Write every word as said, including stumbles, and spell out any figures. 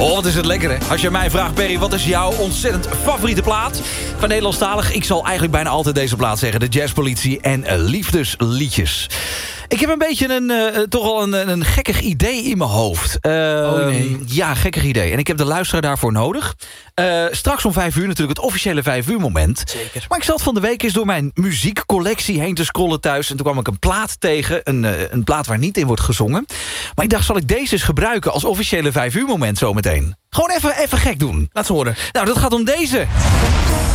Oh, wat is het lekker, hè? Als je mij vraagt, Perry, wat is jouw ontzettend favoriete plaat van Nederlandstalig? Ik zal eigenlijk bijna altijd deze plaat zeggen. De Jazzpolitie en uh, liefdesliedjes. Ik heb een beetje een, uh, toch al een, een gekkig idee in mijn hoofd. Uh, oh nee. Ja, gekkig idee. En ik heb de luisteraar daarvoor nodig. Uh, straks om vijf uur natuurlijk het officiële vijf uur moment. Zeker. Maar ik zat van de week eens door mijn muziekcollectie heen te scrollen thuis. En toen kwam ik een plaat tegen. Een, uh, een plaat waar niet in wordt gezongen. Maar ik dacht, zal ik deze eens gebruiken als officiële vijf uur moment zometeen? Gewoon even, even gek doen. Laat ze horen. Nou, dat gaat om deze.